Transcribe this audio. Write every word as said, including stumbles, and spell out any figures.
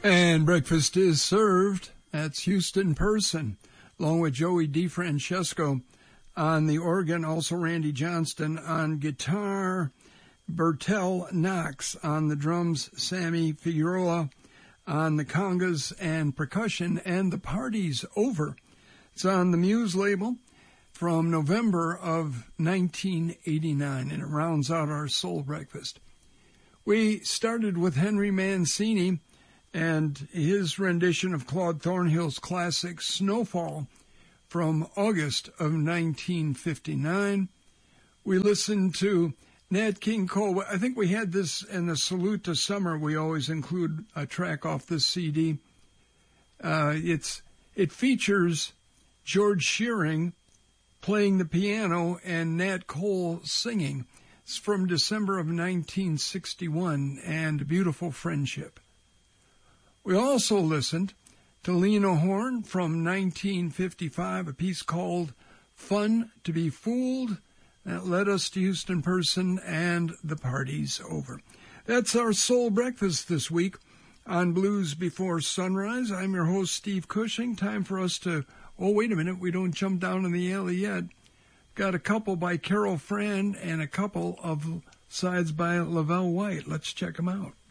And breakfast is served. That's Houston Person, along with Joey DeFrancesco on the organ, also Randy Johnston on guitar, Bertel Knox on the drums, Sammy Figueroa on the congas and percussion, and The Party's Over. It's on the Muse label from November of nineteen eighty-nine, and it rounds out our Soul Breakfast. We started with Henry Mancini and his rendition of Claude Thornhill's classic Snowfall from August of nineteen fifty-nine. We listened to Nat King Cole. I think we had this in the Salute to Summer. We always include a track off this C D. Uh, it's it features George Shearing playing the piano and Nat Cole singing. It's from December of nineteen sixty-one, and Beautiful Friendship. We also listened to Lena Horne from nineteen fifty-five, a piece called Fun to be Fooled. That led us to Houston Person and The Party's Over. That's our Soul Breakfast this week on Blues Before Sunrise. I'm your host, Steve Cushing. Time for us to, oh, wait a minute, we don't jump down in the alley yet. Got a couple by Carol Fran and a couple of sides by Lavelle White. Let's check them out.